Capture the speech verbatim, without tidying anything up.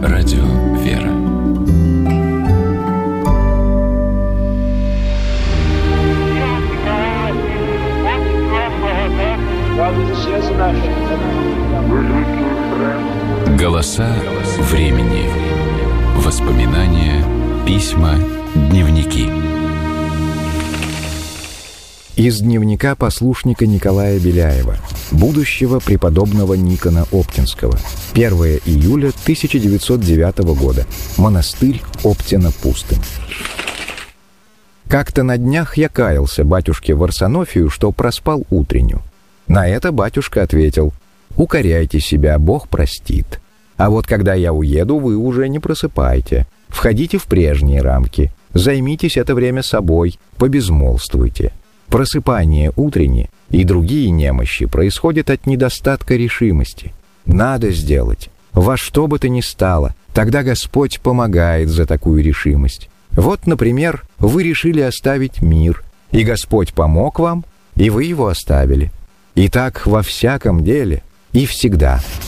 Радио «Вера». Голоса времени. Воспоминания, письма, дневники. Из дневника послушника Николая Беляева, будущего преподобного Никона Оптинского. первое июля тысяча девятьсот девятого года. Монастырь Оптина-Пустынь. Как-то на днях я каялся батюшке Варсонофию, что проспал утреннюю. На это батюшка ответил: «Укоряйте себя, Бог простит. А вот когда я уеду, вы уже не просыпайте. Входите в прежние рамки. Займитесь это время собой, побезмолвствуйте». Просыпание утреннее и другие немощи происходят от недостатка решимости. Надо сделать, во что бы то ни стало, тогда Господь помогает за такую решимость. Вот, например, вы решили оставить мир, и Господь помог вам, и вы его оставили. И так во всяком деле и всегда.